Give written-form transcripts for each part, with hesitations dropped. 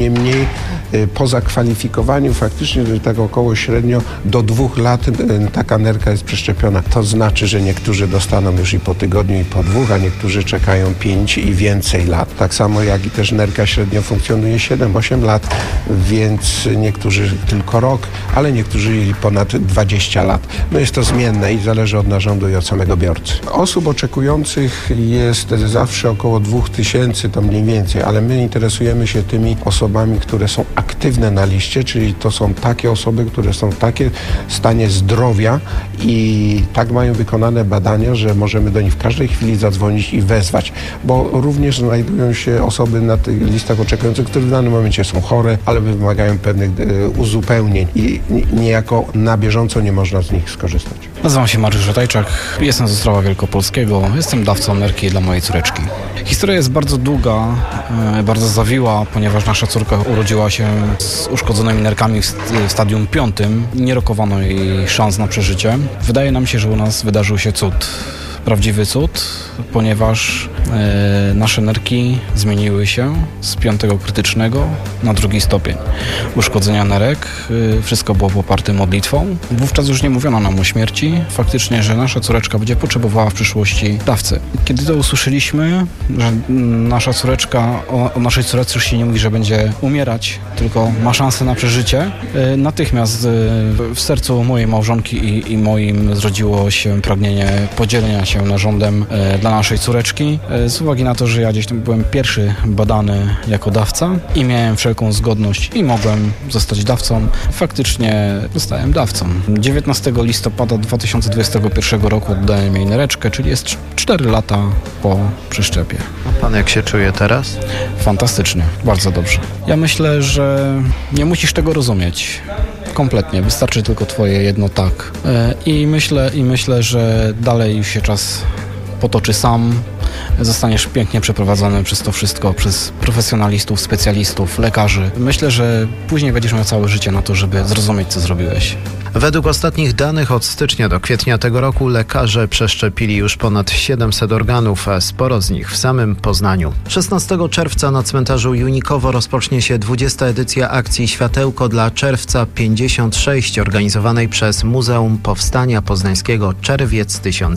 Niemniej po zakwalifikowaniu faktycznie tak około średnio do 2 lat taka nerka jest przeszczepiona. To znaczy, że niektórzy dostaną już i po tygodniu, i po 2, a niektórzy czekają 5 i więcej lat. Tak samo jak i też nerka średnio funkcjonuje 7-8 lat, więc niektórzy tylko rok, ale niektórzy i ponad 20 lat. No jest to zmienne i zależy od narządu i od samego biorcy. Osób oczekujących jest zawsze około 2000, to mniej więcej, ale my interesujemy się tymi osobami, które są aktywne na liście, czyli to są takie osoby, które są w takim stanie zdrowia i tak mają wykonane badania, że możemy do nich w każdej chwili zadzwonić i wezwać, bo również znajdują się osoby na tych listach oczekujących, które w danym momencie są chore, ale wymagają pewnych uzupełnień i niejako na bieżąco nie można z nich skorzystać. Nazywam się Mariusz Ratajczak, jestem z Ostrowa Wielkopolskiego, jestem dawcą nerki dla mojej córeczki. Historia jest bardzo długa, bardzo zawiła, ponieważ nasza córka urodziła się z uszkodzonymi nerkami w stadium 5. Nie rokowano jej szans na przeżycie. Wydaje nam się, że u nas wydarzył się cud. Prawdziwy cud, ponieważ nasze nerki zmieniły się z 5. krytycznego na 2. stopień uszkodzenia nerek. Wszystko było poparte modlitwą. Wówczas już nie mówiono nam o śmierci. Faktycznie, że nasza córeczka będzie potrzebowała w przyszłości dawcy. Kiedy to usłyszeliśmy, że nasza córeczka, o naszej córeczce już się nie mówi, że będzie umierać, tylko ma szansę na przeżycie, natychmiast w sercu mojej małżonki i moim zrodziło się pragnienie podzielenia się narządem dla naszej córeczki. Z uwagi na to, że ja gdzieś tam byłem pierwszy badany jako dawca i miałem wszelką zgodność i mogłem zostać dawcą, faktycznie zostałem dawcą. 19 listopada 2021 roku oddałem jej nereczkę, czyli jest 4 lata po przeszczepie. A pan jak się czuje teraz? Fantastycznie, bardzo dobrze. Ja myślę, że nie musisz tego rozumieć. Kompletnie, wystarczy tylko twoje jedno tak. I myślę, że dalej już się czas potoczy sam. Zostaniesz pięknie przeprowadzony przez to wszystko, przez profesjonalistów, specjalistów, lekarzy. Myślę, że później będziesz miał całe życie na to, żeby zrozumieć, co zrobiłeś. Według ostatnich danych od stycznia do kwietnia tego roku lekarze przeszczepili już ponad 700 organów, a sporo z nich w samym Poznaniu. 16 czerwca na cmentarzu Junikowo rozpocznie się 20. edycja akcji Światełko dla Czerwca 56, organizowanej przez Muzeum Powstania Poznańskiego Czerwiec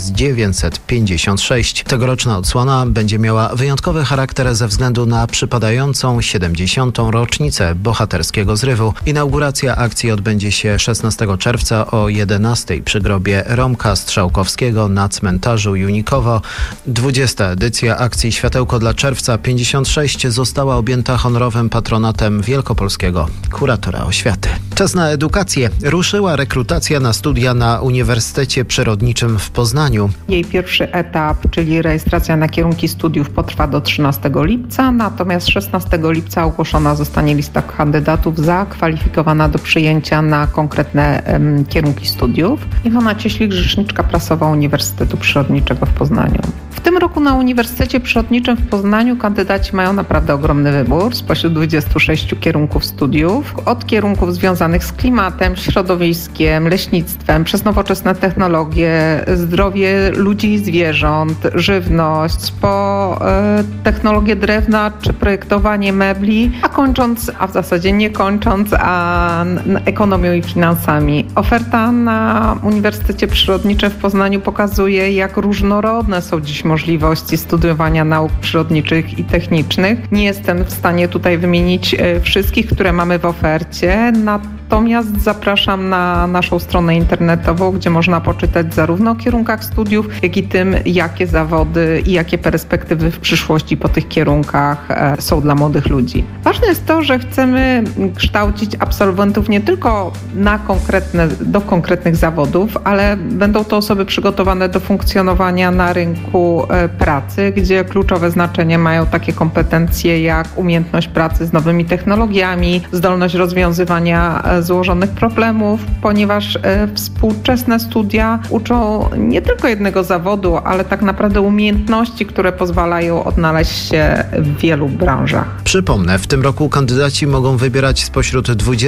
1956. Tegoroczna odsłona będzie miała wyjątkowy charakter ze względu na przypadającą 70. rocznicę bohaterskiego zrywu. Inauguracja akcji odbędzie się 16 czerwca o 11 przy grobie Romka Strzałkowskiego na cmentarzu Junikowo. 20. edycja akcji Światełko dla Czerwca 56 została objęta honorowym patronatem wielkopolskiego kuratora oświaty. Czas na edukację. Ruszyła rekrutacja na studia na Uniwersytecie Przyrodniczym w Poznaniu. Jej pierwszy etap, czyli rejestracja na kierunki studiów, potrwa do 13 lipca, natomiast 16 lipca ogłoszona zostanie lista kandydatów zakwalifikowana do przyjęcia na konkretne kierunki studiów. Iwona Cieślik, rzeczniczka prasowa Uniwersytetu Przyrodniczego w Poznaniu. W tym roku na Uniwersytecie Przyrodniczym w Poznaniu kandydaci mają naprawdę ogromny wybór spośród 26 kierunków studiów. Od kierunków związanych z klimatem, środowiskiem, leśnictwem, przez nowoczesne technologie, zdrowie ludzi i zwierząt, żywność, po technologię drewna czy projektowanie mebli, a w zasadzie nie kończąc, ekonomią i finansami. Oferta na Uniwersytecie Przyrodniczym w Poznaniu pokazuje, jak różnorodne są dziś możliwości studiowania nauk przyrodniczych i technicznych. Nie jestem w stanie tutaj wymienić wszystkich, które mamy w ofercie, natomiast zapraszam na naszą stronę internetową, gdzie można poczytać zarówno o kierunkach studiów, jak i tym, jakie zawody i jakie perspektywy w przyszłości po tych kierunkach są dla młodych ludzi. Ważne jest to, że chcemy kształcić absolwentów nie tylko do konkretnych zawodów, ale będą to osoby przygotowane do funkcjonowania na rynku pracy, gdzie kluczowe znaczenie mają takie kompetencje jak umiejętność pracy z nowymi technologiami, zdolność rozwiązywania złożonych problemów, ponieważ współczesne studia uczą nie tylko jednego zawodu, ale tak naprawdę umiejętności, które pozwalają odnaleźć się w wielu branżach. Przypomnę, w tym roku kandydaci mogą wybierać spośród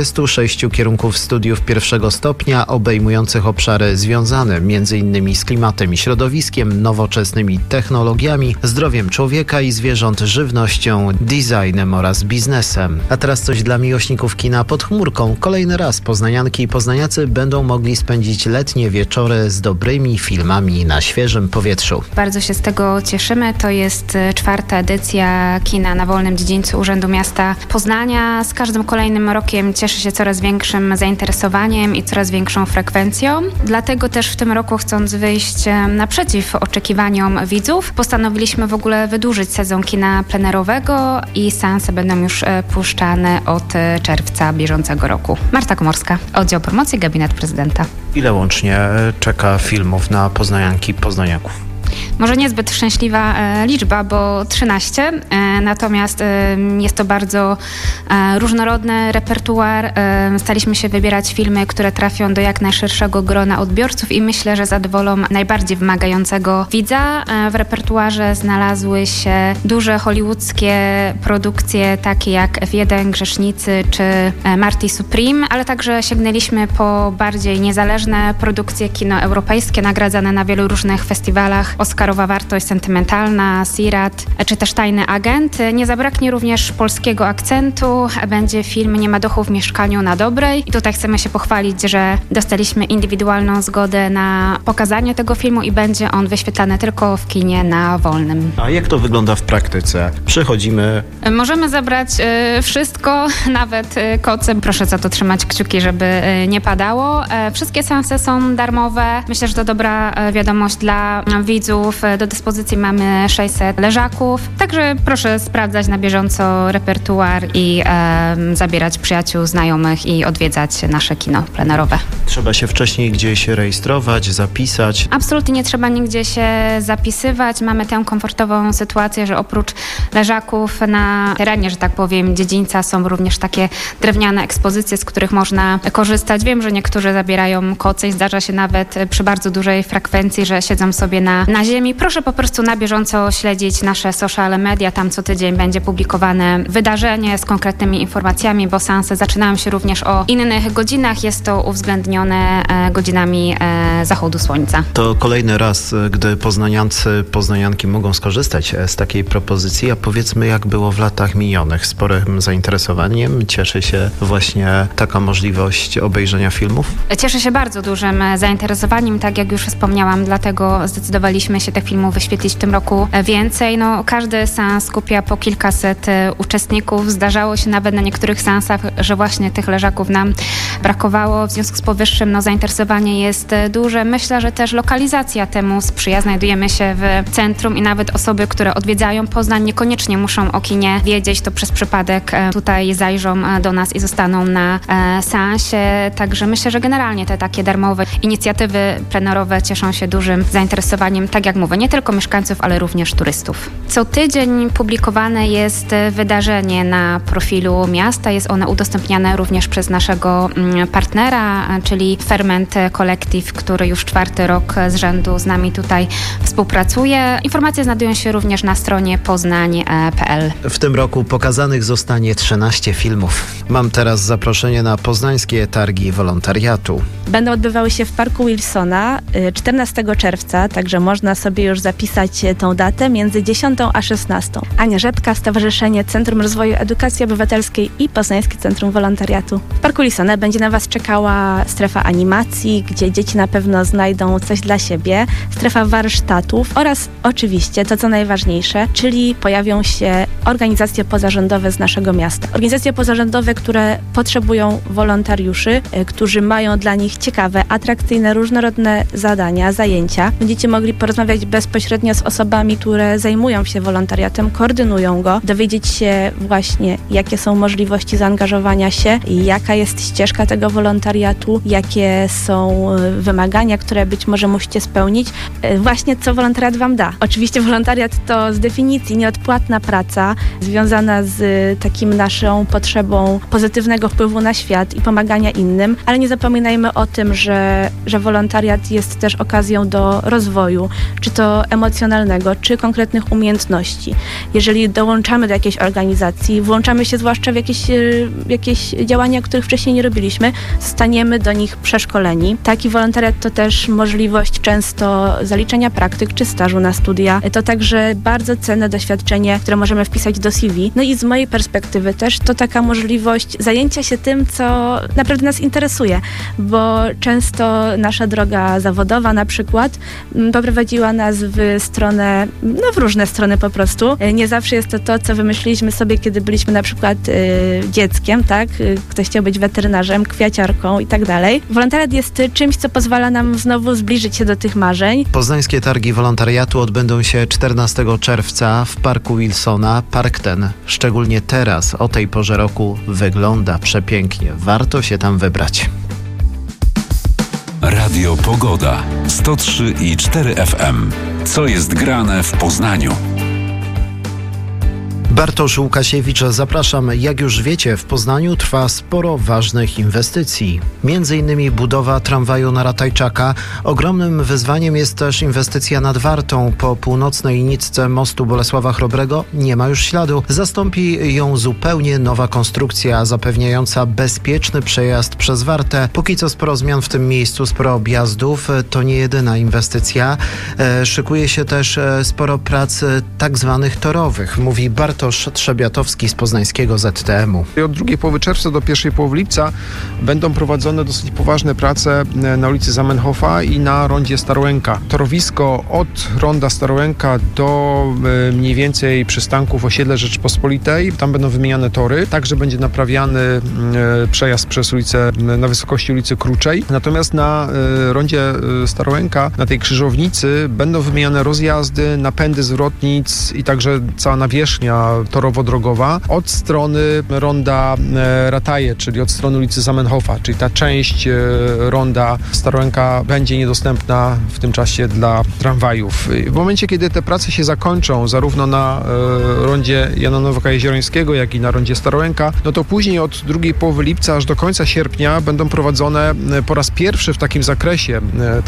26 kierunków studiów pierwszego stopnia obejmujących obszary związane m.in. z klimatem i środowiskiem, nowoczesnymi technologiami, zdrowiem człowieka i zwierząt, żywnością, designem oraz biznesem. A teraz coś dla miłośników kina pod chmurką. Kolejny raz poznanianki i poznaniacy będą mogli spędzić letnie wieczory z dobrymi filmami na świeżym powietrzu. Bardzo się z tego cieszymy. To jest 4. edycja Kina na Wolnym Dziedzińcu Urzędu Miasta Poznania. Z każdym kolejnym rokiem cieszy się coraz większym zainteresowaniem i coraz większą frekwencją. Dlatego też w tym roku, chcąc wyjść naprzeciw oczekiwaniom widzów, postanowiliśmy w ogóle wydłużyć sezon kina plenerowego i seanse będą już puszczane od czerwca bieżącego roku. Marta Komorska, Oddział Promocji, Gabinet Prezydenta. Ile łącznie czeka filmów na poznanianki, poznaniaków? Może niezbyt szczęśliwa liczba, bo 13, natomiast jest to bardzo różnorodny repertuar. Staraliśmy się wybierać filmy, które trafią do jak najszerszego grona odbiorców i myślę, że zadowolą najbardziej wymagającego widza. W repertuarze znalazły się duże hollywoodzkie produkcje, takie jak F1, Grzesznicy czy Marty Supreme, ale także sięgnęliśmy po bardziej niezależne produkcje kino europejskie, nagradzane na wielu różnych festiwalach. Oscarowa wartość, Sentymentalna, Sirat, czy też Tajny Agent. Nie zabraknie również polskiego akcentu. Będzie film Nie ma duchu w mieszkaniu na Dobrej. I tutaj chcemy się pochwalić, że dostaliśmy indywidualną zgodę na pokazanie tego filmu i będzie on wyświetlany tylko w kinie na Wolnym. A jak to wygląda w praktyce? Przychodzimy... Możemy zabrać wszystko, nawet koce. Proszę za to trzymać kciuki, żeby nie padało. Wszystkie seanse są darmowe. Myślę, że to dobra wiadomość dla widzów. Do dyspozycji mamy 600 leżaków, także proszę sprawdzać na bieżąco repertuar i zabierać przyjaciół, znajomych i odwiedzać nasze kino plenerowe. Trzeba się wcześniej gdzieś rejestrować, zapisać? Absolutnie nie trzeba nigdzie się zapisywać. Mamy tę komfortową sytuację, że oprócz leżaków na terenie, że tak powiem, dziedzińca są również takie drewniane ekspozycje, z których można korzystać. Wiem, że niektórzy zabierają koce i zdarza się nawet przy bardzo dużej frekwencji, że siedzą sobie na ziemi. Proszę po prostu na bieżąco śledzić nasze social media. Tam co tydzień będzie publikowane wydarzenie z konkretnymi informacjami, bo seanse zaczynają się również o innych godzinach. Jest to uwzględnione godzinami zachodu słońca. To kolejny raz, gdy poznaniancy, poznanianki mogą skorzystać z takiej propozycji, a powiedzmy, jak było w latach minionych. Sporym zainteresowaniem cieszy się właśnie taka możliwość obejrzenia filmów? Cieszę się bardzo dużym zainteresowaniem, tak jak już wspomniałam, dlatego zdecydowaliśmy się tych filmów wyświetlić w tym roku więcej. Każdy seans skupia po kilkaset uczestników. Zdarzało się nawet na niektórych seansach, że właśnie tych leżaków nam brakowało. W związku z powyższym zainteresowanie jest duże. Myślę, że też lokalizacja temu sprzyja. Znajdujemy się w centrum i nawet osoby, które odwiedzają Poznań, niekoniecznie muszą o kinie wiedzieć. To przez przypadek tutaj zajrzą do nas i zostaną na seansie. Także myślę, że generalnie te takie darmowe inicjatywy plenerowe cieszą się dużym zainteresowaniem, tak jak mówię, nie tylko mieszkańców, ale również turystów. Co tydzień publikowane jest wydarzenie na profilu miasta. Jest ono udostępniane również przez naszego partnera, czyli Ferment Collective, który już 4. rok z rzędu z nami tutaj współpracuje. Informacje znajdują się również na stronie poznań.pl. W tym roku pokazanych zostanie 13 filmów. Mam teraz zaproszenie na poznańskie targi wolontariatu. Będą odbywały się w Parku Wilsona 14 czerwca, także można sobie już zapisać tą datę między 10 a 16. Ania Rzepka, Stowarzyszenie Centrum Rozwoju Edukacji Obywatelskiej i Poznańskie Centrum Wolontariatu. W Parku Wilsona będzie na Was czekała strefa animacji, gdzie dzieci na pewno znajdą coś dla siebie, strefa warsztatów oraz oczywiście to, co najważniejsze, czyli pojawią się organizacje pozarządowe z naszego miasta. Organizacje pozarządowe, które potrzebują wolontariuszy, którzy mają dla nich ciekawe, atrakcyjne, różnorodne zadania, zajęcia. Będziecie mogli porozmawiać bezpośrednio z osobami, które zajmują się wolontariatem, koordynują go, dowiedzieć się właśnie, jakie są możliwości zaangażowania się, jaka jest ścieżka tego wolontariatu, jakie są wymagania, które być może musicie spełnić. Właśnie co wolontariat Wam da. Oczywiście wolontariat to z definicji nieodpłatna praca związana z takim naszą potrzebą pozytywnego wpływu na świat i pomagania innym, ale nie zapominajmy o tym, że wolontariat jest też okazją do rozwoju, czy to emocjonalnego, czy konkretnych umiejętności. Jeżeli dołączamy do jakiejś organizacji, włączamy się zwłaszcza w jakieś działania, których wcześniej nie robiliśmy, zostaniemy do nich przeszkoleni. Taki wolontariat to też możliwość często zaliczenia praktyk czy stażu na studia. To także bardzo cenne doświadczenie, które możemy wpisać do CV. No i z mojej perspektywy też to taka możliwość zajęcia się tym, co naprawdę nas interesuje, bo często nasza droga zawodowa na przykład poprowadziła nas w różne strony po prostu. Nie zawsze jest to, co wymyśliliśmy sobie, kiedy byliśmy na przykład dzieckiem, tak? Ktoś chciał być weterynarzem, kwiaciarką i tak dalej. Wolontariat jest czymś, co pozwala nam znowu zbliżyć się do tych marzeń. Poznańskie targi wolontariatu odbędą się 14 czerwca w Parku Wilsona. Park ten, szczególnie teraz, o tej porze roku, wygląda przepięknie. Warto się tam wybrać. Radio Pogoda 103,4 FM. Co jest grane w Poznaniu? Bartosz Łukasiewicz, zapraszam. Jak już wiecie, w Poznaniu trwa sporo ważnych inwestycji. Między innymi budowa tramwaju na Ratajczaka. Ogromnym wyzwaniem jest też inwestycja nad Wartą. Po północnej nitce mostu Bolesława Chrobrego nie ma już śladu. Zastąpi ją zupełnie nowa konstrukcja zapewniająca bezpieczny przejazd przez Wartę. Póki co sporo zmian w tym miejscu, sporo objazdów. To nie jedyna inwestycja. Szykuje się też sporo prac tak zwanych torowych, mówi Bartosz Trzebiatowski z poznańskiego ZTM-u. Od drugiej połowy czerwca do pierwszej połowy lipca będą prowadzone dosyć poważne prace na ulicy Zamenhofa i na rondzie Starołęka. Torowisko od ronda Starołęka do mniej więcej przystanków osiedle Rzeczypospolitej. Tam będą wymieniane tory. Także będzie naprawiany przejazd przez ulicę na wysokości ulicy Kruczej. Natomiast na rondzie Starołęka, na tej krzyżownicy będą wymieniane rozjazdy, napędy zwrotnic i także cała nawierzchnia torowo-drogowa od strony ronda Rataje, czyli od strony ulicy Zamenhofa, czyli ta część ronda Starołęka będzie niedostępna w tym czasie dla tramwajów. W momencie, kiedy te prace się zakończą, zarówno na rondzie Jana Nowaka-Jeziorańskiego, jak i na rondzie Starołęka, no to później od drugiej połowy lipca aż do końca sierpnia będą prowadzone po raz pierwszy w takim zakresie,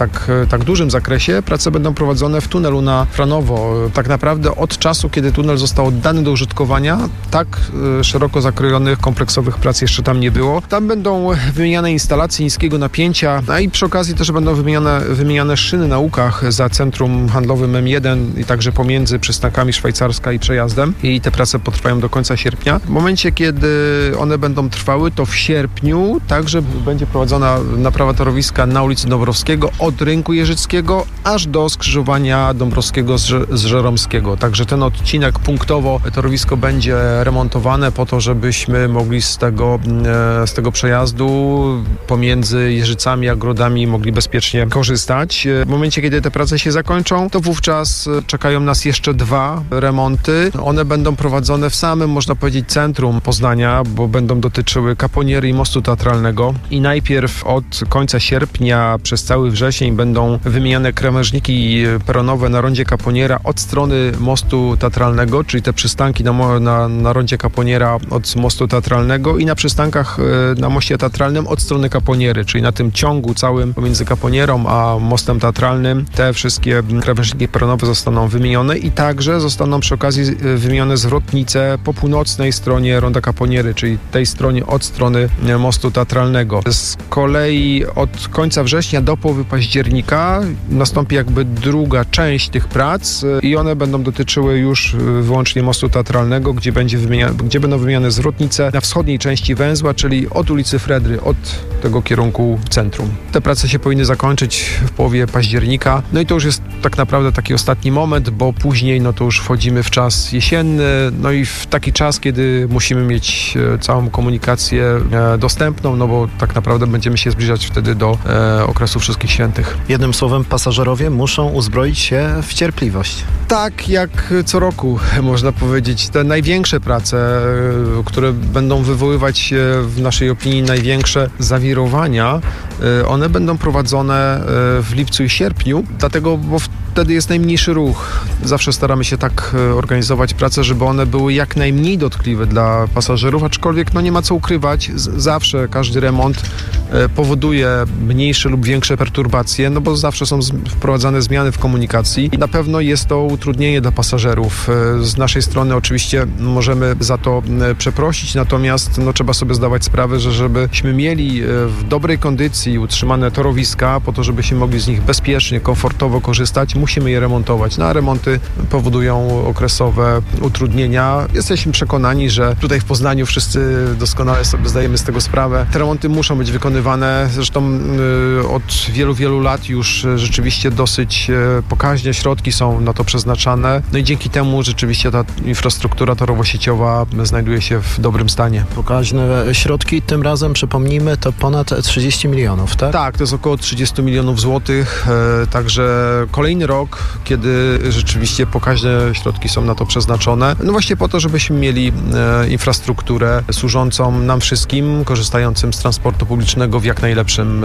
tak dużym zakresie, prace będą prowadzone w tunelu na Franowo. Tak naprawdę od czasu, kiedy tunel został oddany do użytkowania, tak szeroko zakrojonych, kompleksowych prac jeszcze tam nie było. Tam będą wymieniane instalacje niskiego napięcia, a i przy okazji też będą wymieniane szyny na łukach za centrum handlowym M1 i także pomiędzy przystankami Szwajcarska i przejazdem. I te prace potrwają do końca sierpnia. W momencie, kiedy one będą trwały, to w sierpniu także będzie prowadzona naprawa torowiska na ulicy Dąbrowskiego od Rynku Jeżyckiego aż do skrzyżowania Dąbrowskiego z Żeromskiego. Także ten odcinek punktowo torowisko będzie remontowane po to, żebyśmy mogli z tego przejazdu pomiędzy Jeżycami a Grodami mogli bezpiecznie korzystać. W momencie, kiedy te prace się zakończą, to wówczas czekają nas jeszcze 2 remonty. One będą prowadzone w samym, można powiedzieć, centrum Poznania, bo będą dotyczyły Kaponiery i mostu teatralnego. I najpierw od końca sierpnia przez cały wrzesień będą wymieniane krawężniki peronowe na rondzie Kaponiera od strony mostu teatralnego, czyli te przystanki na rondzie Kaponiera od mostu teatralnego i na przystankach na moście teatralnym od strony Kaponiery, czyli na tym ciągu całym pomiędzy Kaponierą a mostem teatralnym te wszystkie krawężniki peronowe zostaną wymienione i także zostaną przy okazji wymienione zwrotnice po północnej stronie ronda Kaponiery, czyli tej stronie od strony mostu teatralnego. Z kolei od końca września do połowy października nastąpi jakby druga część tych prac i one będą dotyczyły już wyłącznie mostu teatralnego, gdzie będą wymieniane zwrotnice na wschodniej części węzła, czyli od ulicy Fredry, od tego kierunku centrum. Te prace się powinny zakończyć w połowie października. No i to już jest tak naprawdę taki ostatni moment, bo później to już wchodzimy w czas jesienny, no i w taki czas, kiedy musimy mieć całą komunikację dostępną, no bo tak naprawdę będziemy się zbliżać wtedy do okresu Wszystkich Świętych. Jednym słowem, pasażerowie muszą uzbroić się w cierpliwość. Tak, jak co roku, można powiedzieć. powiedzieć, te największe prace, które będą wywoływać w naszej opinii największe zawirowania, one będą prowadzone w lipcu i sierpniu, dlatego, bo wtedy jest najmniejszy ruch. Zawsze staramy się tak organizować pracę, żeby one były jak najmniej dotkliwe dla pasażerów, aczkolwiek nie ma co ukrywać, zawsze każdy remont powoduje mniejsze lub większe perturbacje, bo zawsze są wprowadzane zmiany w komunikacji. Na pewno jest to utrudnienie dla pasażerów. Z naszej strony oczywiście możemy za to przeprosić, natomiast trzeba sobie zdawać sprawę, że żebyśmy mieli w dobrej kondycji utrzymane torowiska, po to, żebyśmy mogli z nich bezpiecznie, komfortowo korzystać, musimy je remontować. A remonty powodują okresowe utrudnienia. Jesteśmy przekonani, że tutaj w Poznaniu wszyscy doskonale sobie zdajemy z tego sprawę. Te remonty muszą być wykonywane. Zresztą od wielu, wielu lat już rzeczywiście dosyć pokaźne środki są na to przeznaczane. I dzięki temu rzeczywiście ta infrastruktura torowo-sieciowa znajduje się w dobrym stanie. Pokaźne środki, tym razem przypomnijmy, to ponad 30 milionów, tak? Tak, to jest około 30 milionów złotych, także kolejny rok, kiedy rzeczywiście pokaźne środki są na to przeznaczone. Właśnie po to, żebyśmy mieli infrastrukturę służącą nam wszystkim, korzystającym z transportu publicznego w jak najlepszym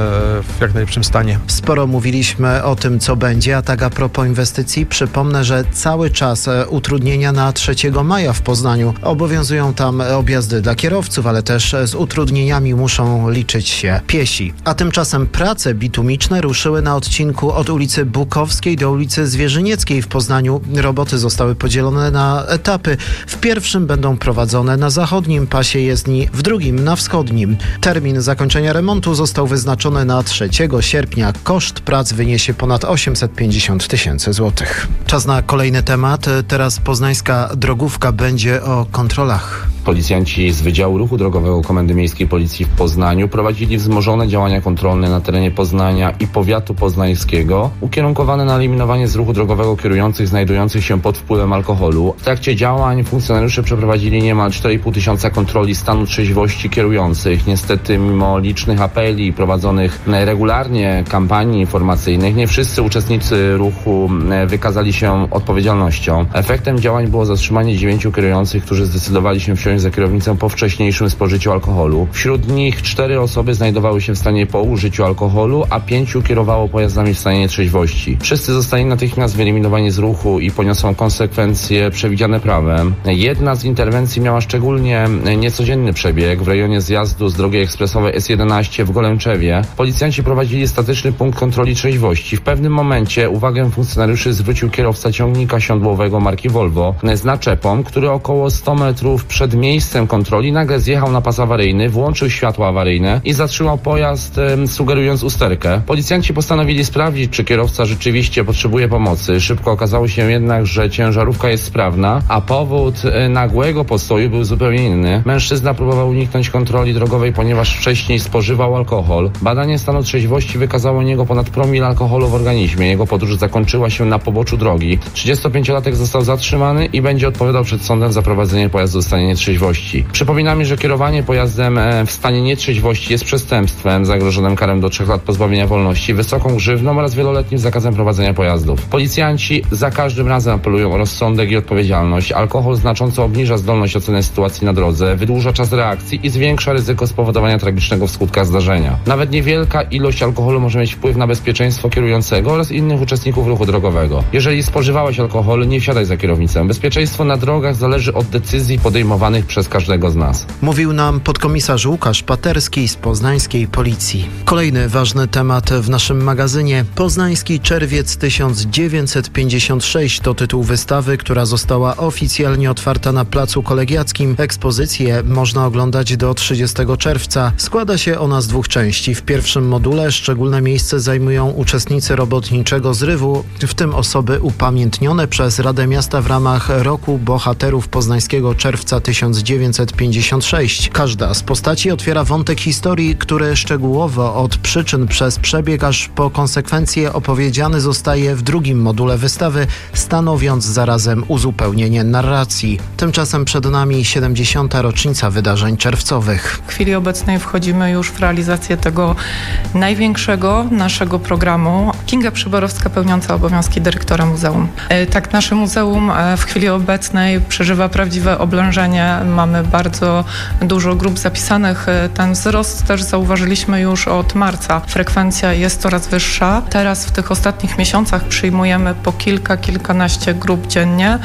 stanie. Sporo mówiliśmy o tym, co będzie, a tak a propos inwestycji, przypomnę, że cały czas utrudnienia na 3 maja w Poznaniu. Obowiązują tam objazdy dla kierowców, ale też z utrudnieniami muszą liczyć się piesi. A tymczasem prace bitumiczne ruszyły na odcinku od ulicy Bukowskiej do ulicy Zwierzynieckiej w Poznaniu. Roboty zostały podzielone na etapy. W pierwszym będą prowadzone na zachodnim pasie jezdni, w drugim na wschodnim. Termin zakończenia remontu został wyznaczony na 3 sierpnia. Koszt prac wyniesie ponad 850 000 złotych. Czas na kolejny temat. Teraz poznańska drogówka będzie o kontrolach. Policjanci z Wydziału Ruchu Drogowego Komendy Miejskiej Policji w Poznaniu prowadzili wzmożone działania kontrolne na terenie Poznania i powiatu poznańskiego, ukierunkowane na eliminowanie z ruchu drogowego kierujących znajdujących się pod wpływem alkoholu. W trakcie działań funkcjonariusze przeprowadzili niemal 4,5 tysiąca kontroli stanu trzeźwości kierujących. Niestety, mimo licznych apeli i prowadzonych regularnie kampanii informacyjnych, nie wszyscy uczestnicy ruchu wykazali się odpowiedzialnością. Efektem działań było zatrzymanie 9 kierujących, którzy zdecydowali się wsiąść za kierownicę po wcześniejszym spożyciu alkoholu. Wśród nich 4 osoby znajdowały się w stanie po użyciu alkoholu, a 5 kierowało pojazdami w stanie nietrzeźwości. Wszyscy zostali natychmiast wyeliminowani z ruchu i poniosą konsekwencje przewidziane prawem. Jedna z interwencji miała szczególnie niecodzienny przebieg w rejonie zjazdu z drogi ekspresowej S11 w Golęczewie. Policjanci prowadzili statyczny punkt kontroli trzeźwości. W pewnym momencie uwagę funkcjonariuszy zwrócił kierowca ciągnika siodłowego marki Volvo z naczepą, który około 100 metrów przed miejscem kontroli nagle zjechał na pas awaryjny, włączył światła awaryjne i zatrzymał pojazd, sugerując usterkę. Policjanci postanowili sprawdzić, czy kierowca rzeczywiście potrzebuje pomocy. Szybko okazało się jednak, że ciężarówka jest sprawna, a powód nagłego postoju był zupełnie inny. Mężczyzna próbował uniknąć kontroli drogowej, ponieważ wcześniej spożywał alkohol. Badanie stanu trzeźwości wykazało u niego ponad promil alkoholu w organizmie. Jego podróż zakończyła się na poboczu drogi. 35-latek został zatrzymany i będzie odpowiadał przed sądem za prowadzenie pojazdu w stanie nietrzeźwości. Przypominamy, że kierowanie pojazdem w stanie nietrzeźwości jest przestępstwem zagrożonym karą do 3 lat pozbawienia wolności, wysoką grzywną oraz wieloletnim zakazem prowadzenia pojazdów. Policjanci za każdym razem apelują o rozsądek i odpowiedzialność. Alkohol znacząco obniża zdolność oceny sytuacji na drodze, wydłuża czas reakcji i zwiększa ryzyko spowodowania tragicznego w skutkach zdarzenia. Nawet niewielka ilość alkoholu może mieć wpływ na bezpieczeństwo kierującego oraz innych uczestników ruchu drogowego. Jeżeli spożywałeś alkohol, nie wsiadaj za kierownicę. Bezpieczeństwo na drogach zależy od decyzji podejmowanych przez każdego z nas. Mówił nam podkomisarz Łukasz Paterski z poznańskiej policji. Kolejny ważny temat w naszym magazynie. Poznański czerwiec 1956 to tytuł wystawy, która została oficjalnie otwarta na Placu Kolegiackim. Ekspozycję można oglądać do 30 czerwca. Składa się ona z 2 części. W pierwszym module szczególne miejsce zajmują uczestnicy robotniczego zrywu, w tym osoby upamiętnione przez Radę Miasta w ramach Roku Bohaterów Poznańskiego czerwca 1956. 1956. Każda z postaci otwiera wątek historii, który szczegółowo od przyczyn przez przebieg aż po konsekwencje opowiedziany zostaje w drugim module wystawy, stanowiąc zarazem uzupełnienie narracji. Tymczasem przed nami 70. rocznica wydarzeń czerwcowych. W chwili obecnej wchodzimy już w realizację tego największego naszego programu. Kinga Przyborowska, pełniąca obowiązki dyrektora muzeum. Tak, nasze muzeum w chwili obecnej przeżywa prawdziwe oblężenie. Mamy bardzo dużo grup zapisanych. Ten wzrost też zauważyliśmy już od marca. Frekwencja jest coraz wyższa. Teraz w tych ostatnich miesiącach przyjmujemy po kilkanaście grup dziennie.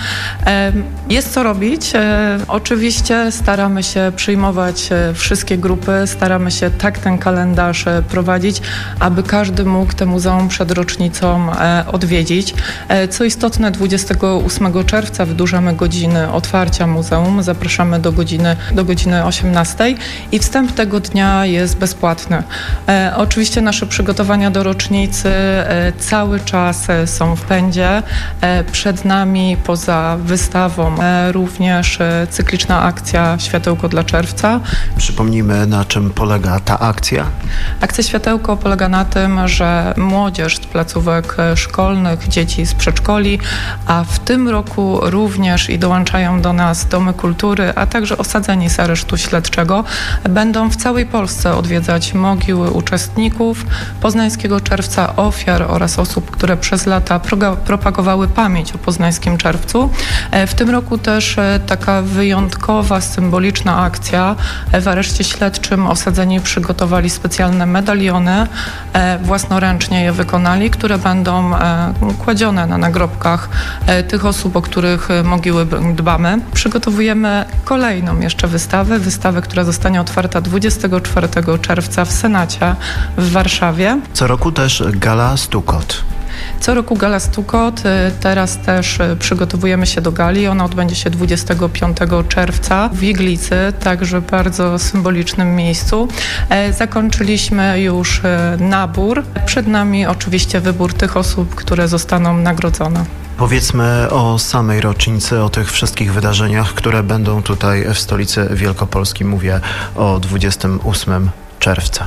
Jest co robić. Oczywiście staramy się przyjmować wszystkie grupy, staramy się tak ten kalendarz prowadzić, aby każdy mógł te muzeum przed rocznicą odwiedzić. Co istotne, 28 czerwca wydłużamy godziny otwarcia muzeum, zapraszamy do godziny 18 i wstęp tego dnia jest bezpłatny. Oczywiście nasze przygotowania do rocznicy cały czas są w pędzie. Przed nami poza wystawą również cykliczna akcja Światełko dla czerwca. Przypomnijmy, na czym polega ta akcja. Akcja Światełko polega na tym, że młodzież z placówek szkolnych, dzieci z przedszkoli, a w tym roku również i dołączają do nas domy kultury, a także osadzeni z aresztu śledczego, będą w całej Polsce odwiedzać mogiły uczestników Poznańskiego Czerwca, ofiar oraz osób, które przez lata propagowały pamięć o Poznańskim Czerwcu. W tym roku też taka wyjątkowa, symboliczna akcja. W areszcie śledczym osadzeni przygotowali specjalne medaliony, własnoręcznie je wykonali, które będą kładzione na nagrobkach tych osób, o których mogiły dbamy. Przygotowujemy kolejną jeszcze wystawę, która zostanie otwarta 24 czerwca w Senacie w Warszawie. Co roku też gala Stukot. Co roku gala Stukot. Teraz też przygotowujemy się do gali. Ona odbędzie się 25 czerwca w Iglicy, także bardzo symbolicznym miejscu. Zakończyliśmy już nabór. Przed nami oczywiście wybór tych osób, które zostaną nagrodzone. Powiedzmy o samej rocznicy, o tych wszystkich wydarzeniach, które będą tutaj w stolicy Wielkopolski. Mówię o 28 czerwca.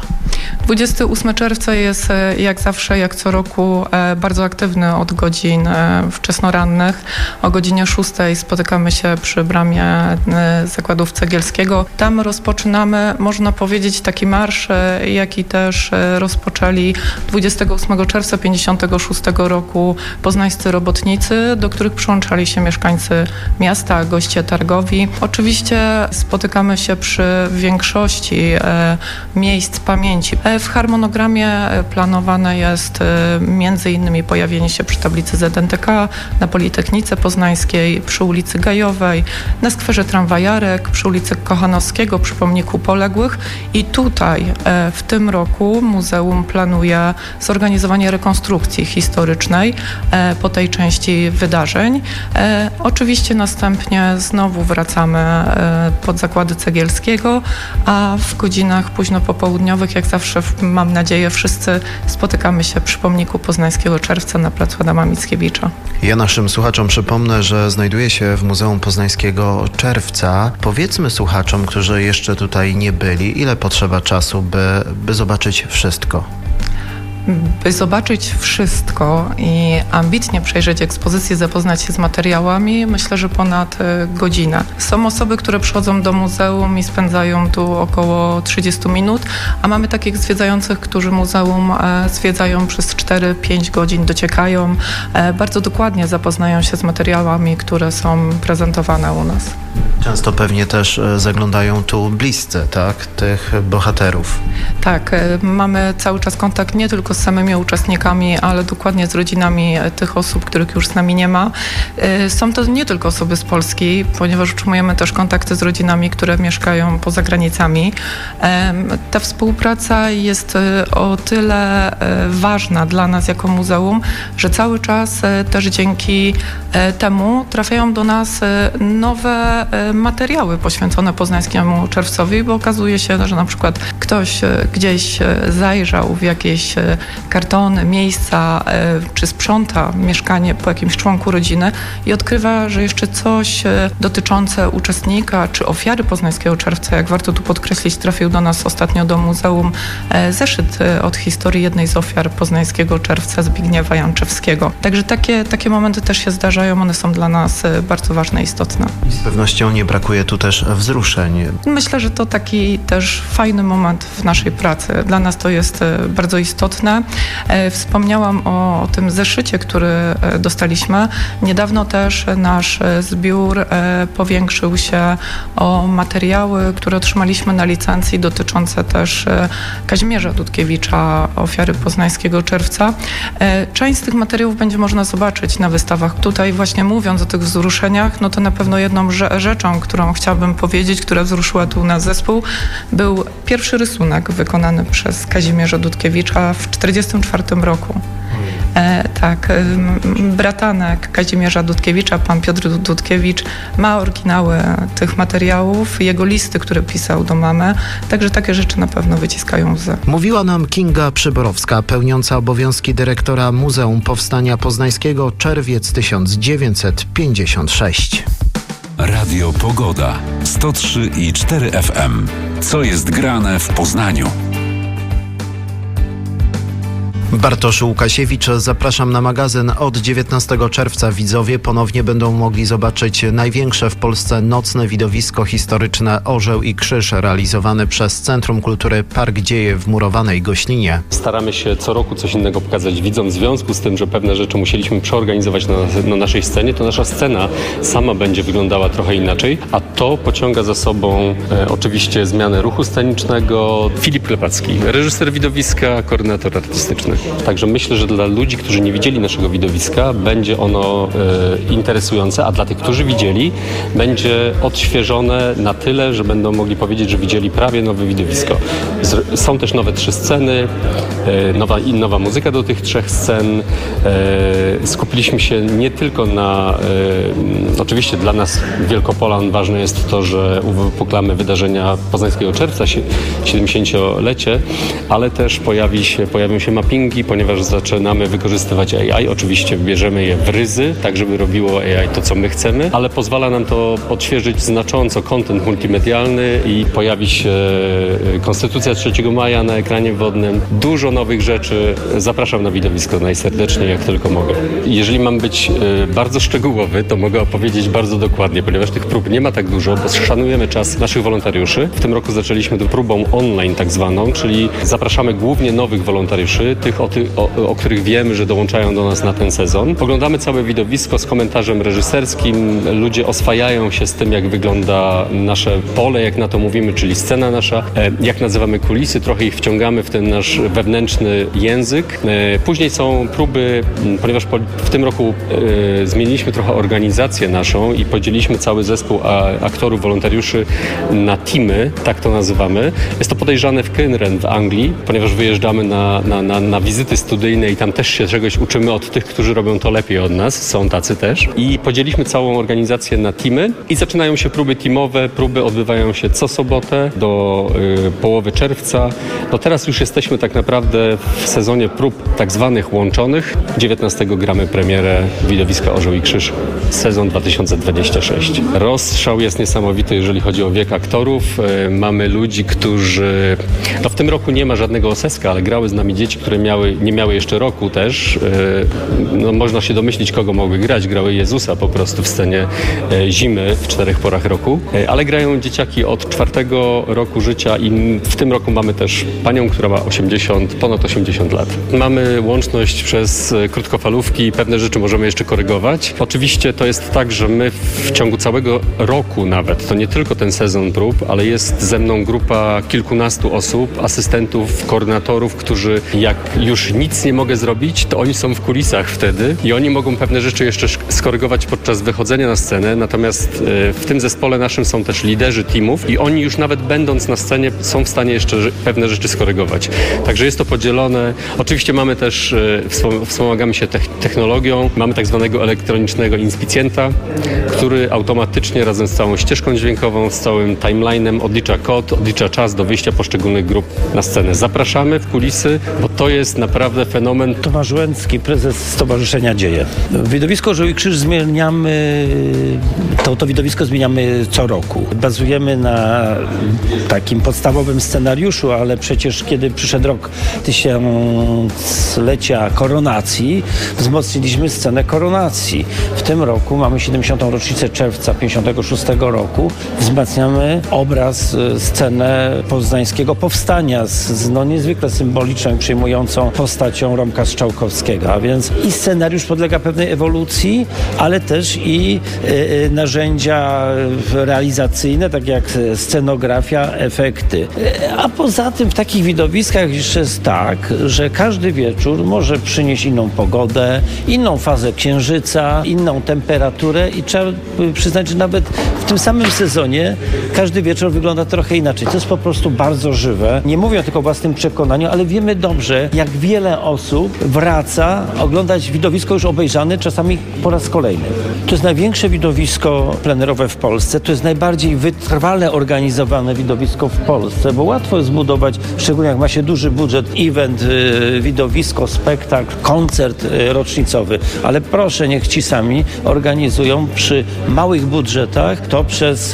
28 czerwca jest jak zawsze, jak co roku bardzo aktywny od godzin wczesnorannych. O godzinie 6 spotykamy się przy bramie Zakładów Cegielskiego. Tam rozpoczynamy, można powiedzieć, taki marsz, jaki też rozpoczęli 28 czerwca 1956 roku poznańscy robotnicy, do których przyłączali się mieszkańcy miasta, goście targowi. Oczywiście spotykamy się przy większości miejsc pamięci. W harmonogramie planowane jest między innymi pojawienie się przy tablicy ZNTK, na Politechnice Poznańskiej, przy ulicy Gajowej, na skwerze Tramwajarek, przy ulicy Kochanowskiego, przy pomniku poległych i tutaj w tym roku muzeum planuje zorganizowanie rekonstrukcji historycznej po tej części wydarzeń. Oczywiście następnie znowu wracamy pod Zakłady Cegielskiego, a w godzinach późno popołudniowych, jak zawsze mam nadzieję, wszyscy spotykamy się przy pomniku Poznańskiego Czerwca na placu Adama Mickiewicza. Ja naszym słuchaczom przypomnę, że znajduje się w Muzeum Poznańskiego Czerwca. Powiedzmy słuchaczom, którzy jeszcze tutaj nie byli, ile potrzeba czasu, by zobaczyć wszystko? By zobaczyć wszystko i ambitnie przejrzeć ekspozycję, zapoznać się z materiałami, myślę, że ponad godzinę. Są osoby, które przychodzą do muzeum i spędzają tu około 30 minut, a mamy takich zwiedzających, którzy muzeum zwiedzają przez 4-5 godzin, dociekają, bardzo dokładnie zapoznają się z materiałami, które są prezentowane u nas. Często pewnie też zaglądają tu bliscy, tak? Tych bohaterów. Tak, mamy cały czas kontakt nie tylko z samymi uczestnikami, ale dokładnie z rodzinami tych osób, których już z nami nie ma. Są to nie tylko osoby z Polski, ponieważ utrzymujemy też kontakty z rodzinami, które mieszkają poza granicami. Ta współpraca jest o tyle ważna dla nas jako muzeum, że cały czas też dzięki temu trafiają do nas nowe materiały poświęcone Poznańskiemu Czerwcowi, bo okazuje się, że na przykład ktoś gdzieś zajrzał w jakieś kartony, miejsca, czy sprząta mieszkanie po jakimś członku rodziny i odkrywa, że jeszcze coś dotyczące uczestnika czy ofiary Poznańskiego Czerwca, jak warto tu podkreślić, trafił do nas ostatnio do muzeum zeszyt od historii jednej z ofiar Poznańskiego Czerwca, Zbigniewa Janczewskiego. Także takie momenty też się zdarzają, one są dla nas bardzo ważne i istotne. Z pewnością nie brakuje tu też wzruszeń. Myślę, że to taki też fajny moment w naszej pracy. Dla nas to jest bardzo istotne. Wspomniałam o tym zeszycie, który dostaliśmy. Niedawno też nasz zbiór powiększył się o materiały, które otrzymaliśmy na licencji dotyczące też Kazimierza Dudkiewicza, ofiary Poznańskiego Czerwca. Część z tych materiałów będzie można zobaczyć na wystawach. Tutaj właśnie mówiąc o tych wzruszeniach, no to na pewno jedną rzeczą, którą chciałabym powiedzieć, która wzruszyła tu nasz zespół, był pierwszy rysunek wykonany przez Kazimierza Dudkiewicza w 1944 roku. Bratanek Kazimierza Dudkiewicza, pan Piotr Dudkiewicz, ma oryginały tych materiałów, jego listy, które pisał do mamy, także takie rzeczy na pewno wyciskają łzy. Mówiła nam Kinga Przyborowska, pełniąca obowiązki dyrektora Muzeum Powstania Poznańskiego, czerwiec 1956. Radio Pogoda 103,4 FM. Co jest grane w Poznaniu? Bartosz Łukasiewicz, zapraszam na magazyn. Od 19 czerwca widzowie ponownie będą mogli zobaczyć największe w Polsce nocne widowisko historyczne Orzeł i Krzyż, realizowane przez Centrum Kultury Park Dzieje w Murowanej Goślinie. Staramy się co roku coś innego pokazać widzom. W związku z tym, że pewne rzeczy musieliśmy przeorganizować na naszej scenie, to nasza scena sama będzie wyglądała trochę inaczej, a to pociąga za sobą oczywiście zmianę ruchu scenicznego. Filip Klepacki, reżyser widowiska, koordynator artystyczny. Także myślę, że dla ludzi, którzy nie widzieli naszego widowiska, będzie ono interesujące, a dla tych, którzy widzieli, będzie odświeżone na tyle, że będą mogli powiedzieć, że widzieli prawie nowe widowisko. Są też nowe 3 sceny, nowa muzyka do tych 3 scen. Skupiliśmy się nie tylko na... Oczywiście dla nas Wielkopolan ważne jest to, że uwypuklamy wydarzenia Poznańskiego Czerwca, 70-lecie, ale też pojawią się mappingi, ponieważ zaczynamy wykorzystywać AI. Oczywiście bierzemy je w ryzy, tak żeby robiło AI to, co my chcemy, ale pozwala nam to odświeżyć znacząco content multimedialny i pojawi się Konstytucja 3 maja na ekranie wodnym. Dużo nowych rzeczy. Zapraszam na widowisko najserdeczniej, jak tylko mogę. Jeżeli mam być bardzo szczegółowy, to mogę opowiedzieć bardzo dokładnie, ponieważ tych prób nie ma tak dużo, bo szanujemy czas naszych wolontariuszy. W tym roku zaczęliśmy próbą online tak zwaną, czyli zapraszamy głównie nowych wolontariuszy, tych, o których wiemy, że dołączają do nas na ten sezon. Oglądamy całe widowisko z komentarzem reżyserskim. Ludzie oswajają się z tym, jak wygląda nasze pole, jak na to mówimy, czyli scena nasza, jak nazywamy kulisy. Trochę ich wciągamy w ten nasz wewnętrzny język. Później są próby, ponieważ w tym roku zmieniliśmy trochę organizację naszą i podzieliliśmy cały zespół aktorów, wolontariuszy na teamy, tak to nazywamy. Jest to podejrzane w Kynren w Anglii, ponieważ wyjeżdżamy na wizyty studyjne i tam też się czegoś uczymy od tych, którzy robią to lepiej od nas. Są tacy też. I podzieliliśmy całą organizację na teamy i zaczynają się próby teamowe. Próby odbywają się co sobotę do połowy czerwca. No teraz już jesteśmy tak naprawdę w sezonie prób tak zwanych łączonych. 19 gramy premierę widowiska Orzeł i Krzyż, sezon 2026. Rozstrzał jest niesamowity, jeżeli chodzi o wiek aktorów. Mamy ludzi, którzy... No w tym roku nie ma żadnego Oseska, ale grały z nami dzieci, które nie miały jeszcze roku też. No można się domyślić, kogo mogły grać. Grały Jezusa po prostu w scenie zimy w 4 porach roku. Ale grają dzieciaki od 4 roku życia i w tym roku mamy też panią, która ma ponad 80 lat. Mamy łączność przez krótkofalówki. Pewne rzeczy możemy jeszcze korygować. Oczywiście to jest tak, że my w ciągu całego roku nawet, to nie tylko ten sezon prób, ale jest ze mną grupa kilkunastu osób, asystentów, koordynatorów, którzy jak już nic nie mogę zrobić, to oni są w kulisach wtedy i oni mogą pewne rzeczy jeszcze skorygować podczas wychodzenia na scenę, natomiast w tym zespole naszym są też liderzy teamów i oni już nawet będąc na scenie są w stanie jeszcze pewne rzeczy skorygować. Także jest to podzielone. Oczywiście mamy też, wspomagamy się technologią, mamy tak zwanego elektronicznego inspicjenta, który automatycznie razem z całą ścieżką dźwiękową, z całym timeline'em odlicza kod, odlicza czas do wyjścia poszczególnych grup na scenę. Zapraszamy w kulisy, bo to jest naprawdę fenomen. Tomasz Łęcki, prezes Stowarzyszenia Dzieje. Widowisko Orzeł i Krzyż zmieniamy, to widowisko zmieniamy co roku. Bazujemy na takim podstawowym scenariuszu, ale przecież kiedy przyszedł rok tysiąclecia koronacji, wzmocniliśmy scenę koronacji. W tym roku mamy 70. rocznicę czerwca 56 roku. Wzmacniamy obraz, scenę poznańskiego powstania z niezwykle symboliczną i przejmującą postacią Romka Strzałkowskiego. A więc i scenariusz podlega pewnej ewolucji, ale też i narzędzia realizacyjne, tak jak scenografia, efekty. A poza tym w takich widowiskach jeszcze jest tak, że każdy wieczór może przynieść inną pogodę, inną fazę księżyca, inną temperaturę i trzeba przyznać, że nawet w tym samym sezonie każdy wieczór wygląda trochę inaczej. To jest po prostu bardzo żywe. Nie mówię tylko o własnym przekonaniu, ale wiemy dobrze, jak wiele osób wraca oglądać widowisko już obejrzane, czasami po raz kolejny. To jest największe widowisko plenerowe w Polsce. To jest najbardziej wytrwale organizowane widowisko w Polsce, bo łatwo jest zbudować, szczególnie jak ma się duży budżet, event, widowisko, spektakl, koncert rocznicowy. Ale proszę, niech ci sami organizują przy małych budżetach to przez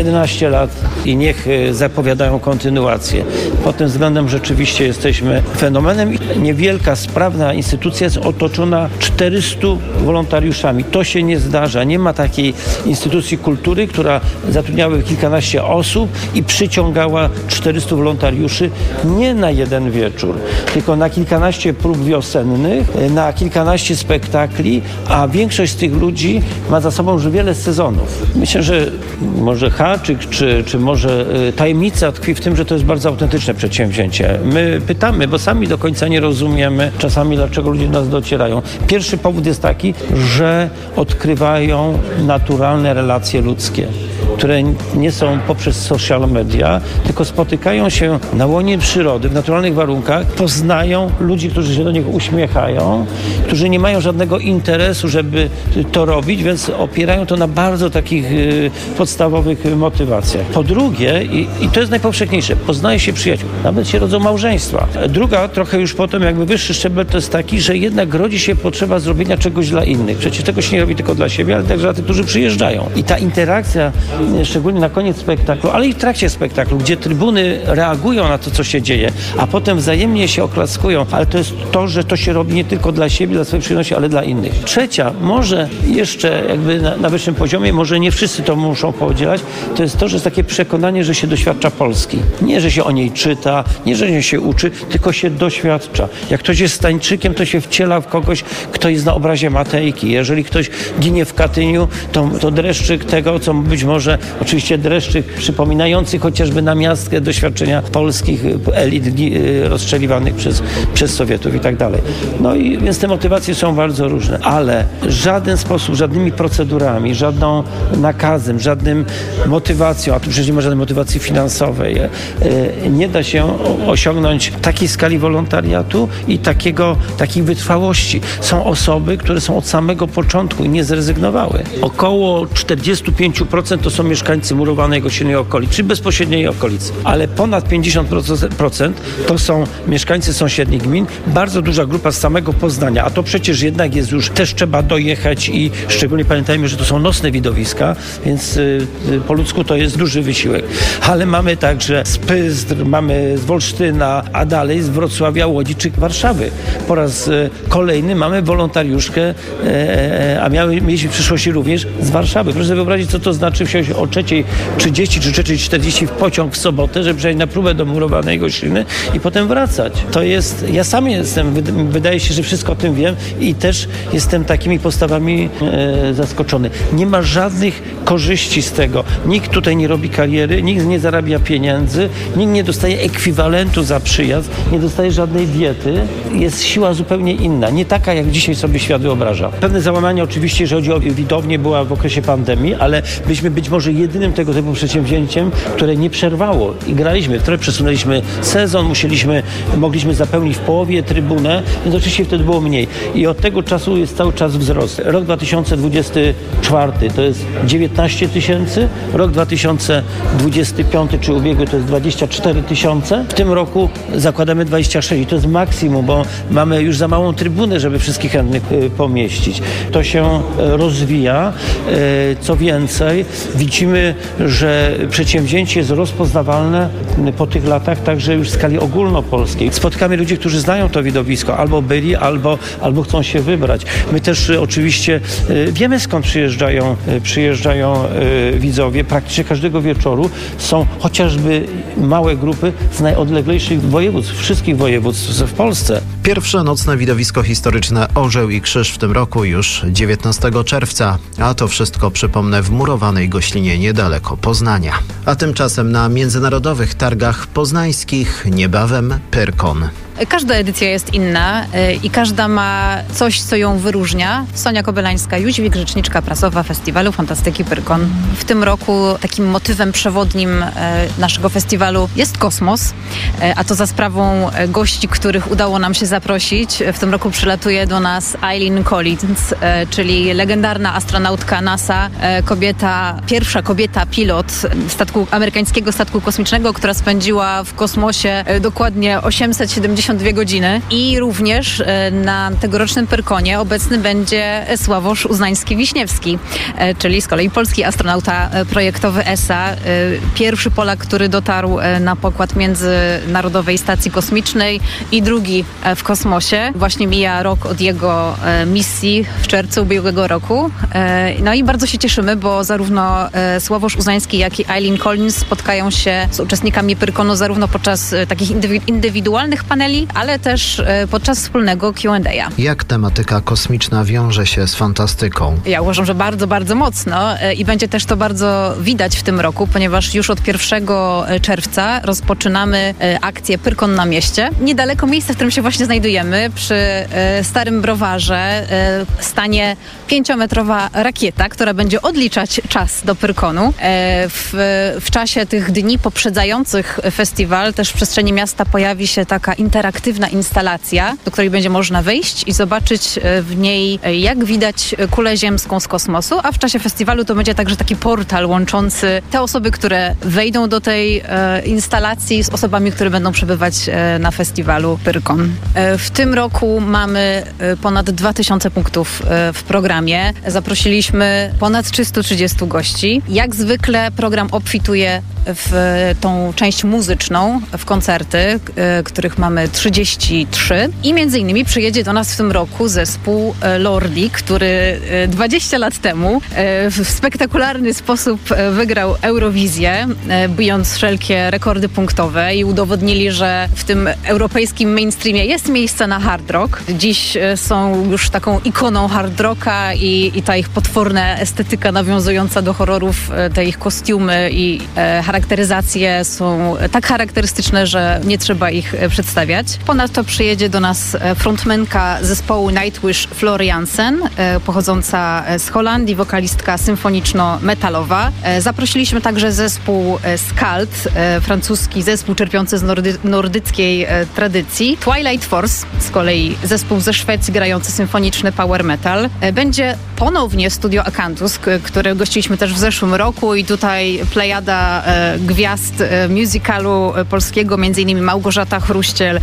11 lat i niech zapowiadają kontynuację. Pod tym względem rzeczywiście jesteśmy fenomenem. Niewielka, sprawna instytucja jest otoczona 400 wolontariuszami. To się nie zdarza. Nie ma takiej instytucji kultury, która zatrudniała kilkanaście osób i przyciągała 400 wolontariuszy nie na jeden wieczór, tylko na kilkanaście prób wiosennych, na kilkanaście spektakli, a większość z tych ludzi ma za sobą już wiele sezonów. Myślę, że może haczyk, czy może tajemnica tkwi w tym, że to jest bardzo autentyczne przedsięwzięcie. My pytamy, bo sami do końca nie rozumiemy czasami, dlaczego ludzie do nas docierają. Pierwszy powód jest taki, że odkrywają naturalne relacje ludzkie, które nie są poprzez social media, tylko spotykają się na łonie przyrody, w naturalnych warunkach, poznają ludzi, którzy się do nich uśmiechają, którzy nie mają żadnego interesu, żeby to robić, więc opierają to na bardzo takich podstawowych motywacjach. Po drugie, i to jest najpowszechniejsze, poznaje się przyjaciół, nawet się rodzą małżeństwa. Druga, trochę już potem jakby wyższy szczebel, to jest taki, że jednak rodzi się potrzeba zrobienia czegoś dla innych. Przecież tego się nie robi tylko dla siebie, ale także dla tych, którzy przyjeżdżają. I ta interakcja, szczególnie na koniec spektaklu, ale i w trakcie spektaklu, gdzie trybuny reagują na to, co się dzieje, a potem wzajemnie się oklaskują, ale to jest to, że to się robi nie tylko dla siebie, dla swojej przyjemności, ale dla innych. Trzecia, może jeszcze jakby na wyższym poziomie, może nie wszyscy to muszą podzielać, to jest to, że jest takie przekonanie, że się doświadcza Polski. Nie, że się o niej czyta, nie, że się uczy, tylko się doświadcza. Jak ktoś jest Stańczykiem, to się wciela w kogoś, kto jest na obrazie Matejki. Jeżeli ktoś ginie w Katyniu, to dreszczyk tego, co być może, oczywiście dreszczyk przypominający chociażby namiastkę doświadczenia polskich elit rozstrzeliwanych przez Sowietów i tak dalej. No i więc te motywacje są bardzo różne, ale w żaden sposób, żadnymi procedurami, żadną nakazem, żadnym motywacją, a tu przecież nie ma żadnej motywacji finansowej, nie da się osiągnąć takiej skali wolontariatu i takiej wytrwałości. Są osoby, które są od samego początku i nie zrezygnowały. Około 45% to są mieszkańcy murowanej Gościennej okolicy, czy bezpośredniej okolicy, ale ponad 50% to są mieszkańcy sąsiednich gmin. Bardzo duża grupa z samego Poznania, a to przecież jednak jest już, też trzeba dojechać i szczególnie pamiętajmy, że to są nocne widowiska, więc po ludzku to jest duży wysiłek. Ale mamy także z Pyzdr, mamy z Wolsztyna, a dalej z Wrocławia, Łodzi czy Warszawy. Po raz kolejny mamy wolontariuszkę, a mieliśmy w przyszłości również z Warszawy. Proszę sobie wyobrazić, co to znaczy wsiąść się o 3:30 czy 3:40 w pociąg w sobotę, żeby przejść na próbę do Murowanej Gościny i potem wracać. To jest, ja sam jestem, wydaje się, że wszystko o tym wiem i też jestem takimi postawami zaskoczony. Nie ma żadnych korzyści z tego. Nikt tutaj nie robi kariery, nikt nie zarabia pieniędzy, nikt nie dostaje ekwiwalentu za przyjazd, nie dostaje żadnej diety. Jest siła zupełnie inna, nie taka, jak dzisiaj sobie świat wyobraża. Pewne załamanie oczywiście, jeżeli chodzi o widownię, była w okresie pandemii, ale byliśmy być może jedynym tego typu przedsięwzięciem, które nie przerwało i graliśmy. Trochę przesunęliśmy sezon, mogliśmy zapełnić w połowie trybunę, więc oczywiście wtedy było mniej. I od tego czasu jest cały czas wzrost. Rok 2024 to jest 19 000, rok 2025 czy ubiegły to jest 24 000. W tym roku zakładamy 26 i to jest maksimum, bo mamy już za małą trybunę, żeby wszystkich chętnych pomieścić. To się rozwija. Co więcej, widzimy, że przedsięwzięcie jest rozpoznawalne po tych latach także już w skali ogólnopolskiej. Spotykamy ludzi, którzy znają to widowisko, albo byli, albo chcą się wybrać. My też oczywiście wiemy, skąd przyjeżdżają widzowie. Praktycznie każdego wieczoru są chociażby małe grupy z najodleglejszych województw, wszystkich województw w Polsce. Pierwsze nocne widowisko historyczne Orzeł i Krzyż w tym roku już 19 czerwca, a to wszystko, przypomnę, w Murowanej Goślinie niedaleko Poznania. A tymczasem na międzynarodowych targach poznańskich niebawem Pyrkon. Każda edycja jest inna i każda ma coś, co ją wyróżnia. Sonia Kobylańska-Jóźwik, rzeczniczka prasowa Festiwalu Fantastyki Pyrkon. W tym roku takim motywem przewodnim naszego festiwalu jest kosmos, a to za sprawą gości, których udało nam się zaprosić. W tym roku przylatuje do nas Eileen Collins, czyli legendarna astronautka NASA, pierwsza kobieta pilot amerykańskiego statku kosmicznego, która spędziła w kosmosie dokładnie 872 godziny i również na tegorocznym Pyrkonie obecny będzie Sławosz Uznański-Wiśniewski, czyli z kolei polski astronauta projektowy ESA, pierwszy Polak, który dotarł na pokład Międzynarodowej Stacji Kosmicznej i drugi w kosmosie. Właśnie mija rok od jego misji w czerwcu ubiegłego roku. No i bardzo się cieszymy, bo zarówno Sławosz Uznański, jak i Eileen Collins spotkają się z uczestnikami Pyrkonu zarówno podczas takich indywidualnych paneli, ale też podczas wspólnego Q&A. Jak tematyka kosmiczna wiąże się z fantastyką? Ja uważam, że bardzo, bardzo mocno i będzie też to bardzo widać w tym roku, ponieważ już od 1 czerwca rozpoczynamy akcję Pyrkon na mieście. Niedaleko miejsca, w którym się właśnie znajdujemy, przy Starym Browarze, stanie 5-metrowa rakieta, która będzie odliczać czas do Pyrkonu. W czasie tych dni poprzedzających festiwal też w przestrzeni miasta pojawi się taka interaktywna instalacja, do której będzie można wejść i zobaczyć w niej, jak widać kulę ziemską z kosmosu, a w czasie festiwalu to będzie także taki portal łączący te osoby, które wejdą do tej instalacji z osobami, które będą przebywać na festiwalu Pyrkon. W tym roku mamy ponad 2000 punktów w programie. Zaprosiliśmy ponad 330 gości. Jak zwykle program obfituje w tą część muzyczną, w koncerty, których mamy 33 i między innymi przyjedzie do nas w tym roku zespół Lordi, który 20 lat temu w spektakularny sposób wygrał Eurowizję, bijąc wszelkie rekordy punktowe i udowodnili, że w tym europejskim mainstreamie jest miejsce na hard rock. Dziś są już taką ikoną hard rocka i ta ich potworna estetyka nawiązująca do horrorów, te ich kostiumy i charakteryzacje są tak charakterystyczne, że nie trzeba ich przedstawiać. Ponadto przyjedzie do nas frontmenka zespołu Nightwish Floor Jansen, pochodząca z Holandii, wokalistka symfoniczno-metalowa. Zaprosiliśmy także zespół Skald, francuski zespół czerpiący z nordyckiej tradycji. Twilight Force, z kolei zespół ze Szwecji grający symfoniczny power metal. Będzie ponownie Studio Akantus, które gościliśmy też w zeszłym roku i tutaj plejada gwiazd musicalu polskiego, m.in. Małgorzata Chruściel,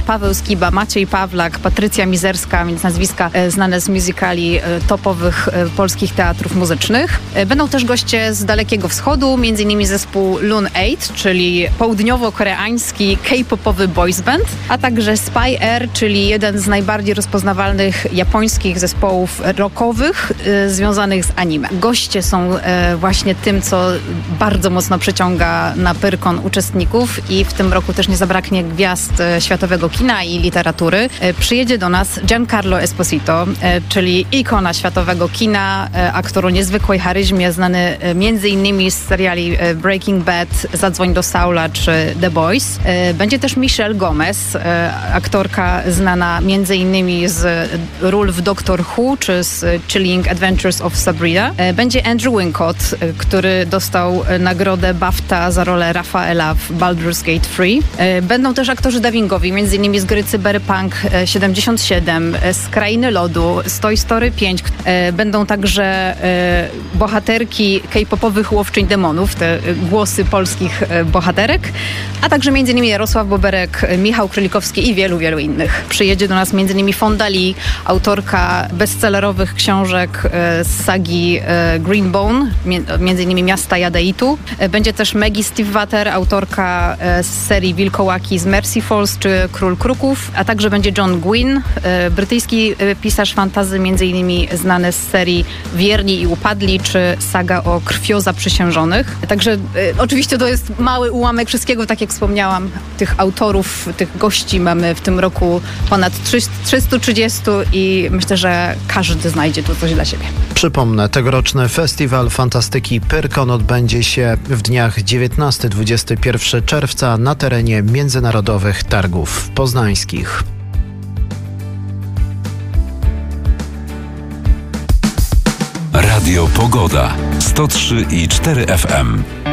Paweł Skiba, Maciej Pawlak, Patrycja Mizerska, więc nazwiska znane z musicali topowych polskich teatrów muzycznych. Będą też goście z Dalekiego Wschodu, m.in. zespół Loon 8, czyli południowo-koreański K-popowy boys band, a także Spy Air, czyli jeden z najbardziej rozpoznawalnych japońskich zespołów rockowych związanych z anime. Goście są właśnie tym, co bardzo mocno przyciąga na Pyrkon uczestników i w tym roku też nie zabraknie gwiazd światowego kina i literatury. Przyjedzie do nas Giancarlo Esposito, czyli ikona światowego kina, aktor o niezwykłej charyzmie, znany m.in. z seriali Breaking Bad, Zadzwoń do Saula czy The Boys. Będzie też Michelle Gomez, aktorka znana m.in. z ról w Doctor Who czy z Chilling Adventures of Sabrina. Będzie Andrew Wincott, który dostał nagrodę BAFTA za rolę Rafaela w Baldur's Gate 3. Będą też aktorzy dubbingowi, m.in. z gry Cyberpunk 77, z Krainy Lodu, z Toy Story 5. Będą także bohaterki K-popowych Łowczyń Demonów, te głosy polskich bohaterek, a także m.in. Jarosław Boberek, Michał Krylikowski i wielu, wielu innych. Przyjedzie do nas m.in. Fonda Lee, autorka bestsellerowych książek z sagi Greenbone, m.in. Miasta Jadeitu. Będzie też Maggie Stiefvater, autorka z serii Wilkołaki z Mercy Falls czy Król Kruków, a także będzie John Gwynn, brytyjski pisarz fantasy, m.in. znany z serii Wierni i Upadli czy saga o krwio zaprzysiężonych. Także oczywiście to jest mały ułamek wszystkiego, tak jak wspomniałam, tych autorów, tych gości mamy w tym roku ponad 330 i myślę, że każdy znajdzie tu coś dla siebie. Przypomnę, tegoroczny Festiwal Fantastyki Pyrkon odbędzie się w dniach 19-21 czerwca na terenie Międzynarodowych Targów Poznańskich. Radio Pogoda 103,4 FM.